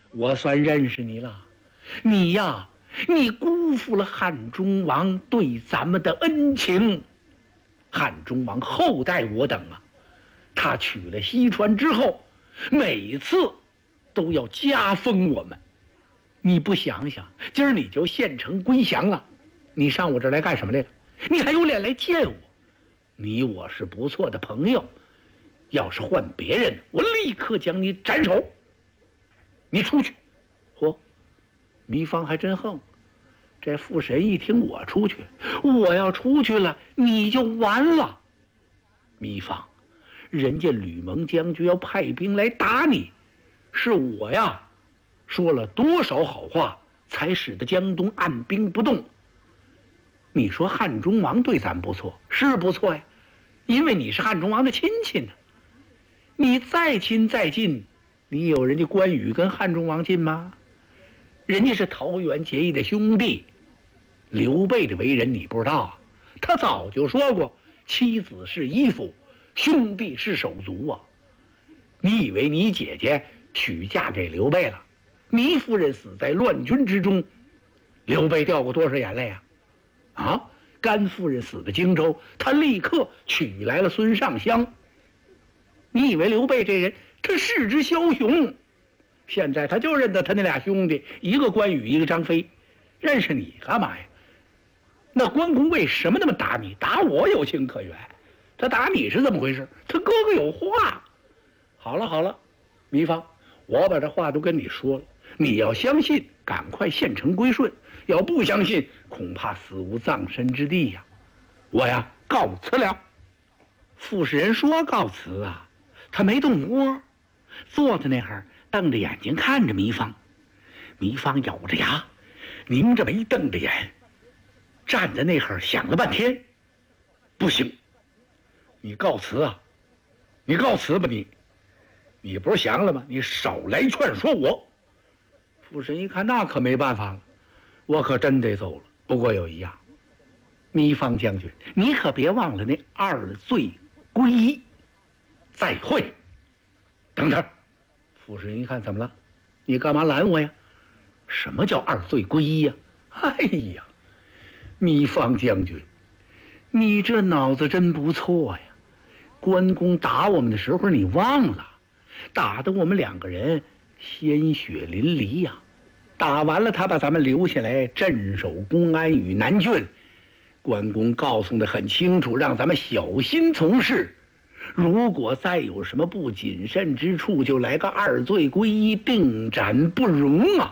我算认识你了。你呀，你辜负了汉中王对咱们的恩情。汉中王厚待我等啊，他取了西川之后，每次都要加封我们。你不想想，今儿你就县城归降了，你上我这儿来干什么来了？你还有脸来见我？你我是不错的朋友，要是换别人，我立刻将你斩首。你出去。嚯，糜芳还真横。这父神一听我出去，我要出去了，你就完了。糜芳，人家吕蒙将军要派兵来打你，是我呀说了多少好话，才使得江东按兵不动。你说汉中王对咱不错，是不错呀，因为你是汉中王的亲戚呢。你再亲再近，你有人家关羽跟汉中王近吗？人家是桃园结义的兄弟。刘备的为人你不知道啊，他早就说过，妻子是衣服，兄弟是手足啊。你以为你姐姐许嫁给刘备了，糜夫人死在乱军之中，刘备掉过多少眼泪啊？啊，甘夫人死在荆州，他立刻娶来了孙尚香。你以为刘备这人他是只枭雄？现在他就认得他那俩兄弟，一个关羽，一个张飞，认识你干嘛呀？那关公为什么那么打你？打我有情可原，他打你是怎么回事？他哥哥有话。好了好了，糜芳，我把这话都跟你说了，你要相信，赶快献城归顺；要不相信，恐怕死无葬身之地呀。我呀，告辞了。傅士仁说告辞啊，他没动窝，坐在那儿瞪着眼睛看着糜芳。糜芳咬着牙，拧着眉，瞪着眼，站在那儿想了半天。不行，你告辞啊，你告辞吧你不是降了吗？你少来劝说我。傅神一看，那可没办法了，我可真得走了。不过有一样，糜芳将军，你可别忘了那二罪归一。再会。等等，傅神一看，怎么了？你干嘛拦我呀？什么叫二罪归一呀？哎呀，糜芳将军，你这脑子真不错呀！关公打我们的时候你忘了，打得我们两个人鲜血淋漓呀！打完了，他把咱们留下来镇守公安与南郡。关公告诉的很清楚，让咱们小心从事。如果再有什么不谨慎之处，就来个二罪归一，定斩不容啊！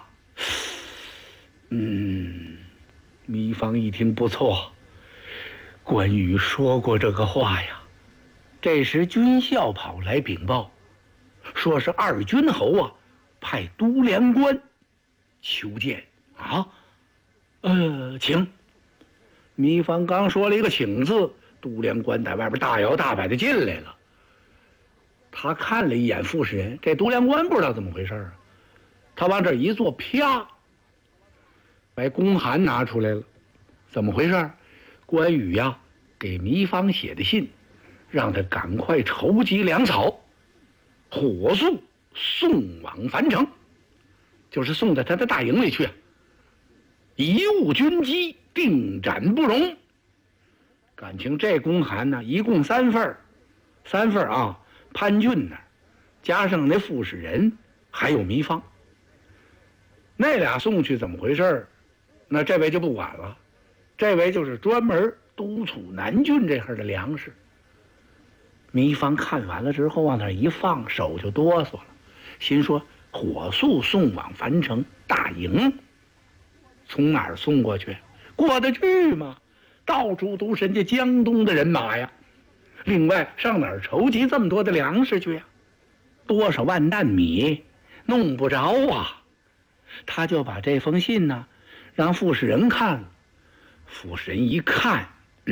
糜芳一听不错，关羽说过这个话呀。这时军校跑来禀报，说是二军侯啊派都梁关求见啊。请。糜芳刚说了一个请字，都梁关在外边大摇大摆的进来了。他看了一眼傅士仁，这都梁关不知道怎么回事啊，他往这一坐，啪，把公函拿出来了。怎么回事？关羽呀给糜芳写的信，让他赶快筹集粮草，火速送往樊城，就是送到他的大营里去，贻误军机，定斩不容。感情这公函呢，一共3份啊，潘俊那儿加上那傅士仁还有糜芳，那俩送去怎么回事？那这位就不管了，这位就是专门督促南郡这块的粮食。糜芳看完了之后往那一放，手就哆嗦了，心说火速送往樊城大营，从哪儿送过去？过得去吗？到处都是人家江东的人马呀。另外上哪儿筹集这么多的粮食去呀？多少万担米弄不着啊。他就把这封信呢让傅士仁看了。傅士仁一看，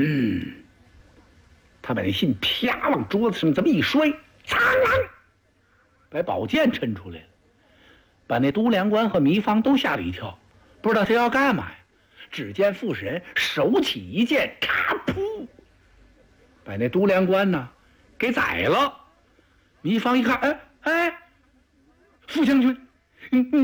他把那信啪往桌子上这么一摔，苍啷，把宝剑抻出来了，把那都梁关和糜芳都吓了一跳，不知道他要干嘛呀。只见傅士仁手起一剑，咔噗，把那都梁关呢给宰了。糜芳一看，傅将军，